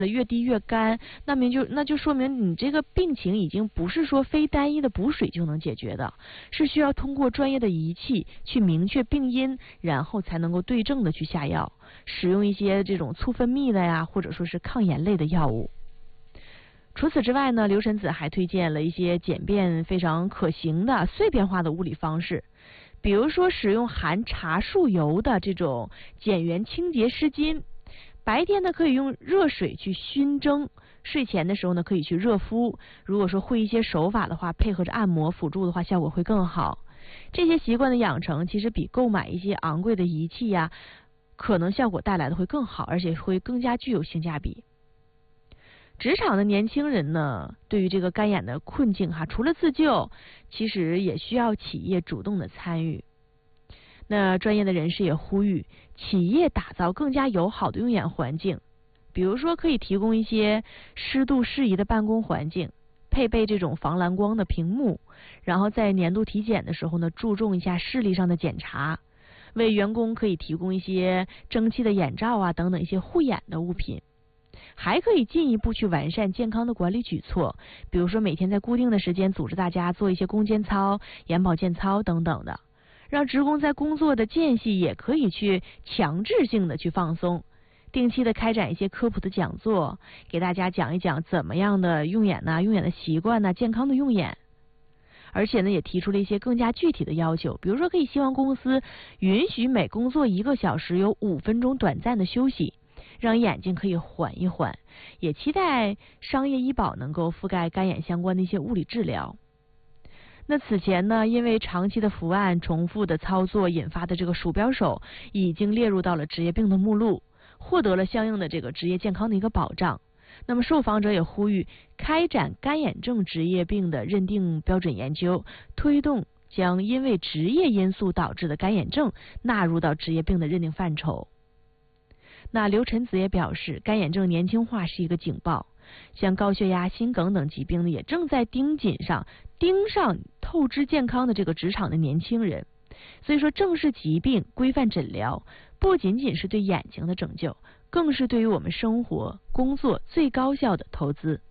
越低越干，那就说明你这个病情已经不是说非单一的补水就能解决的，是需要通过专业的仪器去明确病因，然后才能够对症的去下药，使用一些这种促分泌的呀，或者说是抗炎类的药物。除此之外呢，刘晨子还推荐了一些简便非常可行的碎片化的物理方式，比如说使用含茶树油的这种减员清洁湿巾。白天呢可以用热水去熏蒸，睡前的时候呢可以去热敷。如果说会一些手法的话，配合着按摩辅助的话，效果会更好。这些习惯的养成，其实比购买一些昂贵的仪器呀，可能效果带来的会更好，而且会更加具有性价比。职场的年轻人呢，对于这个干眼的困境除了自救，其实也需要企业主动的参与。那专业的人士也呼吁企业打造更加友好的用眼环境，比如说可以提供一些湿度适宜的办公环境，配备这种防蓝光的屏幕，然后在年度体检的时候呢，注重一下视力上的检查，为员工可以提供一些蒸汽的眼罩等等一些护眼的物品。还可以进一步去完善健康的管理举措，比如说每天在固定的时间组织大家做一些攻坚操、眼保健操等等的，让职工在工作的间隙也可以去强制性的去放松，定期的开展一些科普的讲座，给大家讲一讲怎么样的用眼用眼的习惯健康的用眼。而且呢，也提出了一些更加具体的要求，比如说可以希望公司允许每工作1个小时有5分钟短暂的休息，让眼睛可以缓一缓，也期待商业医保能够覆盖干眼相关的一些物理治疗。那此前呢，因为长期的伏案、重复的操作引发的这个鼠标手已经列入到了职业病的目录，获得了相应的这个职业健康的一个保障。那么受访者也呼吁开展干眼症职业病的认定标准研究，推动将因为职业因素导致的干眼症纳入到职业病的认定范畴。那刘晨子也表示，干眼症年轻化是一个警报，像高血压、心梗等疾病呢，也正在盯上透支健康的这个职场的年轻人。所以说，正视疾病、规范诊疗，不仅仅是对眼睛的拯救，更是对于我们生活、工作最高效的投资。